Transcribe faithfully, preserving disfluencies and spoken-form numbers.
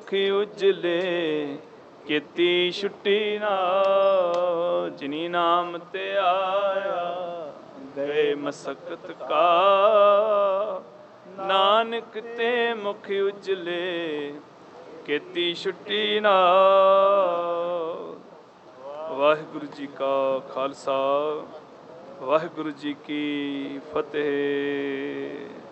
ਮੁਖ ਉਜਲੇ, ਕੀਤੀ ਛੁੱਟੀ ਨਾ ਜਿਨੀ ਨਾਮ ਤੇ ਆਇਆ, ਗਏ ਮਸਕਤ ਕਾ। ਨਾਨਕ ਤੇ ਮੁਖ ਉਜਲੇ, ਕੀਤੀ ਛੁੱਟੀ ਨਾ। ਵਾਹਿਗੁਰੂ ਜੀ ਕਾ ਖਾਲਸਾ, ਵਾਹਿਗੁਰੂ ਜੀ ਕੀ ਫਤਿਹ।